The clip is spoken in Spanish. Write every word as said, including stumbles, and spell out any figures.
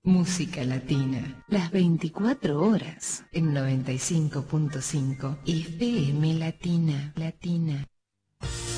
Música latina, las veinticuatro horas en noventa y cinco punto cinco F M Latina, Latina.